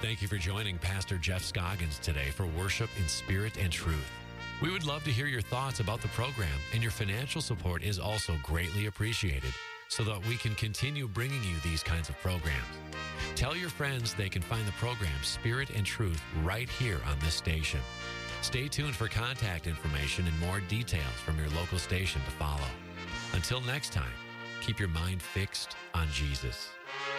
thank you for joining Pastor Jeff Scoggins today for Worship in Spirit and Truth. We would love to hear your thoughts about the program, and your financial support is also greatly appreciated so that we can continue bringing you these kinds of programs. Tell your friends they can find the program Spirit and Truth right here on this station. Stay tuned for contact information and more details from your local station to follow. Until next time, keep your mind fixed on Jesus.